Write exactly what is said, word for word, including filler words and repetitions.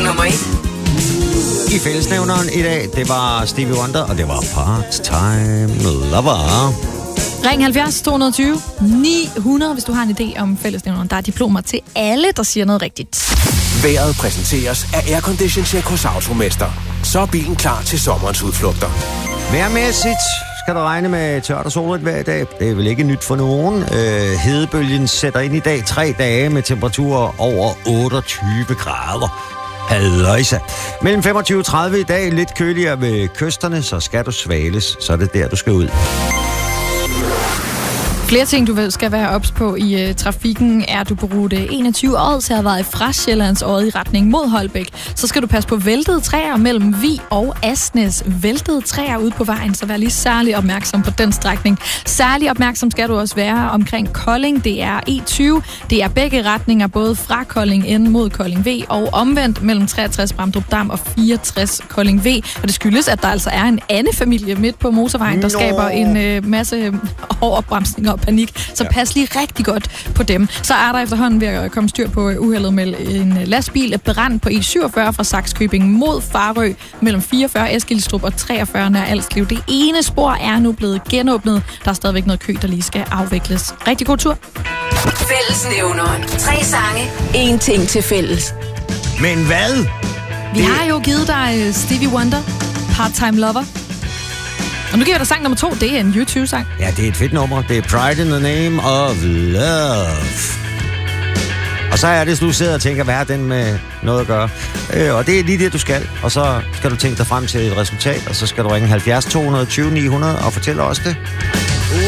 nummer et. I fællesnævneren i dag, det var Stevie Wonder, og det var Part-Time Lover. Ring halvfjerds to tyve ni hundrede, hvis du har en idé om fællesnævneren. Der er diplomer til alle, der siger noget rigtigt. Vejret præsenteres af Aircondition Check hos Automester. Så er bilen klar til sommerens udflugter. Vejrmæssigt skal du regne med tørt og solrigt hver dag. Det er vel ikke nyt for nogen. Øh, hedebølgen sætter ind i dag tre dage med temperaturer over otteogtyve grader. Halløjsa. Mellem femogtyve og tredive i dag, lidt køligere ved kysterne, så skal du svales. Så er det der, du skal ud. Flere ting, du skal være ops på i uh, trafikken, er du på rute enogtyve Odsherred fra Sjællandsodde i retning mod Holbæk. Så skal du passe på væltede træer mellem Vig og Asnæs. Væltede træer ude på vejen, så vær lige særlig opmærksom på den strækning. Særlig opmærksom skal du også være omkring Kolding. Det er E tyve. Det er begge retninger, både fra Kolding ind mod Kolding V og omvendt mellem treogtres Bramdrup Dam og fireogtres Kolding V. Og det skyldes, at der altså er en anden familie midt på motorvejen, der skaber en uh, masse overbremsninger og panik. Så pas lige rigtig godt på dem. Så er der efterhånden ved at komme styr på uheldet med en lastbil brand på E syvogfyrre fra Sakskøbing mod Farø mellem fireogfyrre Eskilstrup og treogfyrre nær Alslev. Det ene spor er nu blevet genåbnet. Der er stadigvæk noget kø, der lige skal afvikles. Rigtig god tur. Fællesnævneren. Tre sange. En ting til fælles. Men hvad? Vi det... har jo givet dig Stevie Wonder, Part-Time Lover. Og nu giver jeg dig sang nummer to. Det er en YouTube-sang. Ja, det er et fedt nummer. Det er Pride in the Name of Love. Og så er det, du sidder og tænker, hvad har den med noget at gøre? Øh, og det er lige det, du skal. Og så skal du tænke dig frem til et resultat, og så skal du ringe halvfjerds to tyve ni hundrede og fortælle os det.